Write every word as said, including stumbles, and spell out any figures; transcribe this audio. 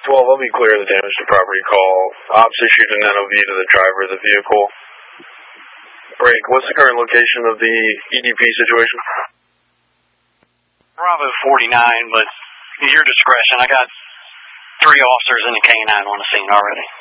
twelve, let me clear the damage to property call. Ops issued an N O V to the driver of the vehicle. Break, what's the current location of the E D P situation? Bravo forty-nine, but at your discretion, I got three officers and a K nine on the scene already.